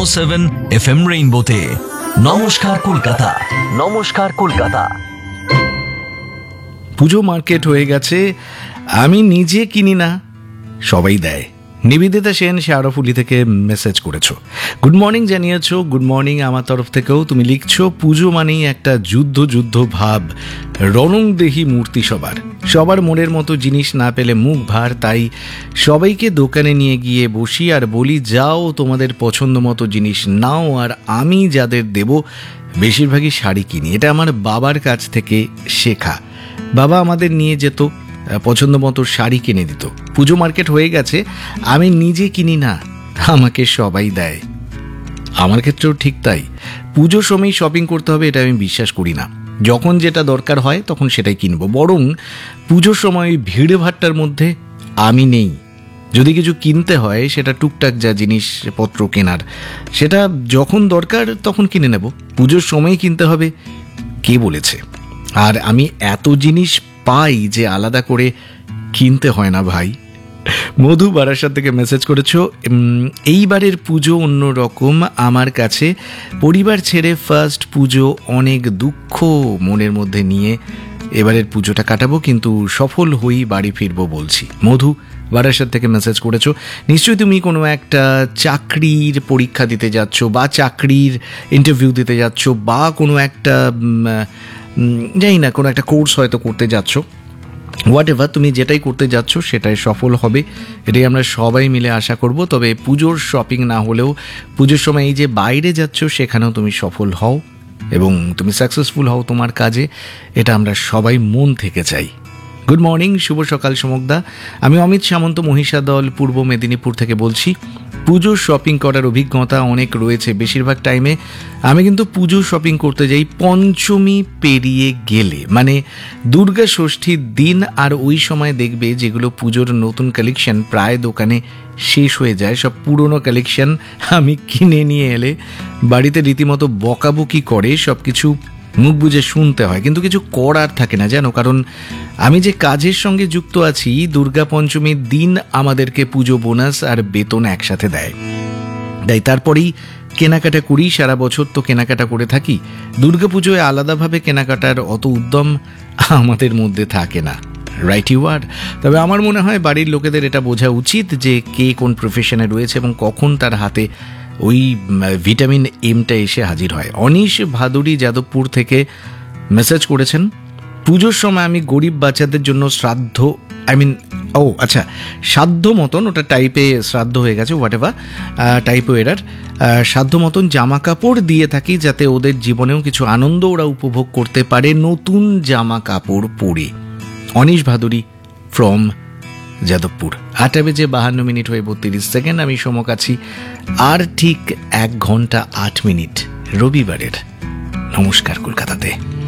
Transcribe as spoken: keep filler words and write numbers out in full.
ও seven F M রেইনবোতে। নমস্কার কলকাতা, নমস্কার কলকাতা। পুজো market হয়ে গেছে, আমি নিজে কিনি না, সবাই দেয়। নিবেদিতা সেন শেয়ারফুলি থেকে মেসেজ করেছো, গুড মর্নিং জানিয়েছো। গুড মর্নিং আমার তরফ থেকেও। তুমি লিখছো পুজো মানেই একটা যুদ্ধ যুদ্ধ ভাব, রণংদেহী মূর্তি সবার সবার মনের মতো জিনিস না পেলে মুখ ভার, তাই সবাইকে দোকানে নিয়ে গিয়ে বসি আর বলি যাও তোমাদের পছন্দ মতো জিনিস নাও, আর আমি যাদের দেব বেশিরভাগই শাড়ি কিনি। এটা আমার বাবার কাছ থেকে শেখা। বাবা আমাদের নিয়ে যেত, পছন্দ মতো শাড়ি কিনে দিত। পুজো মার্কেট হয়ে গেছে, আমি নিজে কিনি না, আমাকে সবাই দেয়। আমার ক্ষেত্রেও ঠিক তাই। পুজোর সময় শপিং করতে হবে এটা আমি বিশ্বাস করি না। যখন যেটা দরকার হয় তখন সেটাই কিনবো, বরং পুজোর সময় ভিড় ভাট্টার মধ্যে আমি নেই। যদি কিছু কিনতে হয় সেটা টুকটাক যা জিনিসপত্র কেনার, সেটা যখন দরকার তখন কিনে নেব। পুজোর সময় কিনতে হবে কে বলেছে? আর আমি এত জিনিস পাই যে আলাদা করে কিনতে হয় না ভাই। মধু বারাসাত থেকে মেসেজ করেছো, এইবারের পুজো অন্যরকম আমার কাছে। পরিবার ছেড়ে ফার্স্ট পুজো, অনেক দুঃখ মনের মধ্যে নিয়ে এবারের পুজোটা কাটাবো, কিন্তু সফল হই বাড়ি ফিরবো বলছি। মধু বারাসাত থেকে মেসেজ করেছো। নিশ্চয়ই তুমি কোনো একটা চাকরির পরীক্ষা দিতে যাচ্ছ, বা চাকরির ইন্টারভিউ দিতে যাচ্ছ, বা কোনো একটা জানি না কোনো একটা কোর্স হয়তো করতে যাচ্ছ। হোয়াট এভার তুমি যেটাই করতে যাচ্ছ সেটাই সফল হবে, এটাই আমরা সবাই মিলে আশা করব। তবে পুজোর শপিং না হলেও পুজোর সময় এই যে বাইরে যাচ্ছ সেখানেও তুমি সফল হও এবং তুমি সাকসেসফুল হও তোমার কাজে, এটা আমরা সবাই মন থেকে চাই। গুড মর্নিং, শুভ সকাল সমকদা। আমি অমিত সামন্ত মহিষাদল পূর্ব মেদিনীপুর থেকে বলছি। পুজোর শপিং করার অভিজ্ঞতা অনেক রয়েছে। বেশিরভাগ টাইমে আমি কিন্তু পুজো শপিং করতে যাই পঞ্চমী পেরিয়ে গেলে, মানে দুর্গা ষষ্ঠীর দিন। আর ওই সময় দেখবে যেগুলো পুজোর নতুন কালেকশন প্রায় দোকানে শেষ হয়ে যায়, সব পুরনো কালেকশন আমি কিনে নিয়ে এলে বাড়িতে রীতিমতো বকাবকি করে, সব কিছু মুখ বুঝে শুনতে হয়, কিন্তু কিছু করার থাকে না জানো। কারণ আমি যে কাজের সঙ্গে যুক্ত আছি, দুর্গা পঞ্চমীর দিন আমাদেরকে পুজো বোনাস আর বেতন একসাথে দেয়, তাই তারপরেই কেনাকাটা করি। সারা বছর তো কেনাকাটা করে থাকি, দুর্গা পুজোয় আলাদাভাবে কেনাকাটার অত উদ্যম আমাদের মধ্যে থাকে না। রাইট ইউ আর। তবে আমার মনে হয় বাড়ির লোকেদের এটা বোঝা উচিত যে কে কোন প্রফেশনে রয়েছে এবং কখন তার হাতে ওই ভিটামিন এমটা এসে হাজির হয়। অনিশ ভাদুরী যাদবপুর থেকে মেসেজ করেছেন, পুজোর সময় আমি গরিব বাচ্চাদের জন্য শ্রাদ্ধ, আই মিন ও আচ্ছা সাধ্য মতন, ওটা টাইপে শ্রাদ্ধ হয়ে গেছে, হোয়াট এভার, টাইপও এরার, সাধ্য মতন জামা কাপড় দিয়ে থাকি যাতে ওদের জীবনেও কিছু আনন্দ ওরা উপভোগ করতে পারে নতুন জামা কাপড় পরে। Anise Bhaduri from Jadavpur. আটটা বেজে বাহান্ন মিনিট হয়ে বত্রিশ সেকেন্ড। আমি সমক আছি আর ঠিক এক ঘন্টা আট মিনিট রবিবারের নমস্কার কলকাতাতে।